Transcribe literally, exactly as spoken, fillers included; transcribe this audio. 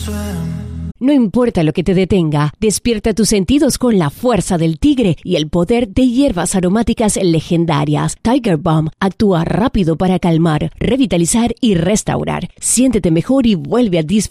No importa lo que te detenga, despierta tus sentidos con la fuerza del tigre y el poder de hierbas aromáticas legendarias. Tiger Balm actúa rápido para calmar, revitalizar y restaurar. Siéntete mejor y vuelve a disfrutar